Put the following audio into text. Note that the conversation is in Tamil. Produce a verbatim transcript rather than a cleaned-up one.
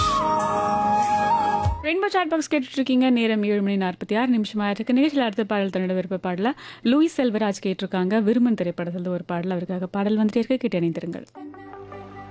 ரெயின்போ சாட் பாக்ஸ் கேட்டுட்டு இருக்கீங்க. நேரம் ஏழு மணி நாற்பத்தி ஆறு நிமிஷமா இருக்கு. நிகழ்ச்சியில் அடுத்த பாடல் தன்னோட விருப்ப பாடல லூயிஸ் செல்வராஜ் கேட்டிருக்காங்க. விருமன் திரைப்படத்தில் ஒரு பாடல் அவருக்காக பாடல் வந்துட்டே இருக்க கேட்டு இணைந்திருங்கள்.